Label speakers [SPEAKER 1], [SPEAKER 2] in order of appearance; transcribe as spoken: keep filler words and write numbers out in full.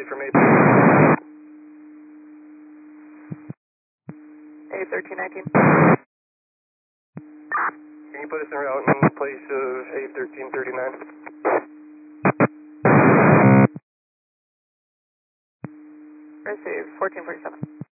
[SPEAKER 1] received from eight.
[SPEAKER 2] eight thirteen nineteen.
[SPEAKER 1] Can you put us en route in place of eight thirteen thirty-nine?
[SPEAKER 2] Received fourteen forty-seven.